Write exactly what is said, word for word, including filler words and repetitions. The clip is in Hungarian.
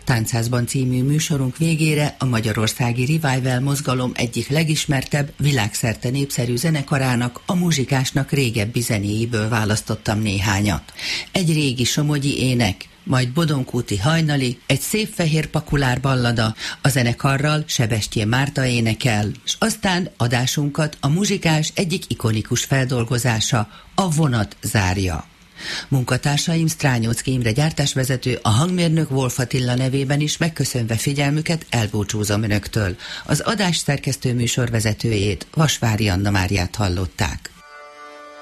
Táncházban című műsorunk végére a magyarországi Revival mozgalom egyik legismertebb, világszerte népszerű zenekarának, a Muzsikásnak régebbi zenéiből választottam néhányat. Egy régi somogyi ének, majd Bodonkúti hajnali, egy szép fehér pakulár ballada, a zenekarral Sebestyén Márta énekel, és aztán adásunkat a Muzsikás egyik ikonikus feldolgozása, a Vonat zárja. Munkatársaim Strányóczky Imre gyártásvezető, a hangmérnök Wolf Attila nevében is megköszönve figyelmüket elbúcsúzom önöktől. Az adás szerkesztő műsorvezetőjét, Vasvári Anna Máriát hallották.